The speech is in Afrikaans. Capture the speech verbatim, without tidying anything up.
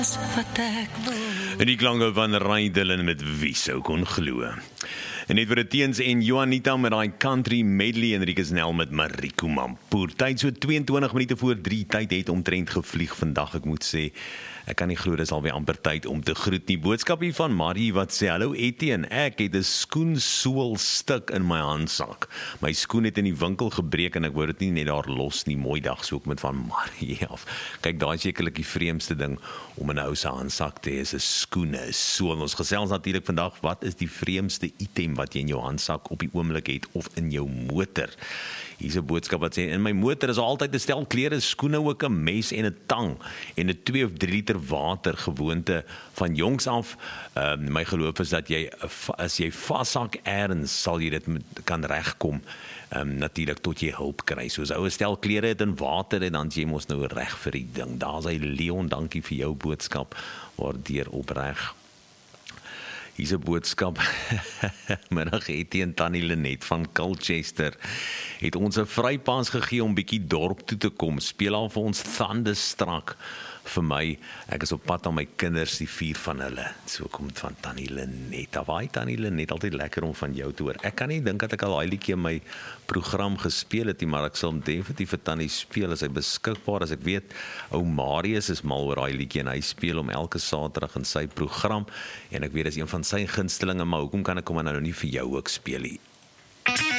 wat ek wil. En die klanke van Ray Dillon met Wie sou kon glo. En net vir die teens en Juanita met die country medley en Enrique Snell met Mariko Mampoer. Tyd so tweeëntwintig minute voor drie, tyd het omtrent gevlieg vandag, ek moet sê. Ek kan nie glo dis alweer amper tyd om te groet nie. Boodskap hier van Marie wat sê: "Hallo Etienne, ek het 'n skoensool stuk in my handsak. My skoen het in die winkel gebreek en ek wou dit nie net daar los nie. Mooi dag," so ek met van Marie af. Kyk, daai is sekerlik die vreemdste ding om 'n ou se handsak te hê, is 'n skoene, 'n sool. Ons gesels natuurlik vandag, wat is die vreemdste item wat jy in jou handsak op die oomblik het of in jou motor? Hier's 'n boodskap wat sê: "In my motor is altyd 'n stel klere, skoene, ook 'n mes en 'n tang en 'n twee of drie liter water, gewoonte van jongs af. Um, my geloof is dat jy, as jy vashak eers, sal jy dit kan regkom. Um, natuurlik tot jy hulp kry. Soos ou stel klere het in water en dan jy mos nou reg vir die ding. Daar's hy Leon, dankie vir jou boodskap. Waardeer opreg. Hier's 'n boodskap. Middag Etienne, Tannie Lenet van Colchester het ons 'n vrypaas gegee om bietjie dorp toe te kom. Speel al vir ons Thunderstruck vir my. Ek is op pad aan my kinders, die vier van hulle. So kom dit van Tannie Lenet. Daai Tannie Lenet, altyd lekker om van jou te hoor. Ek kan nie dink dat ek al daai liedjie in my program gespeel het nie, maar ek sal hom definitief vir Tannie speel as hy beskikbaar is. Ek weet ou Marius is mal oor daai liedjie en hy speel hom elke Saterdag in sy program en ek weet dis een van sy gunstelinge, maar hoekom kan ek hom nou nie vir jou ook speel nie?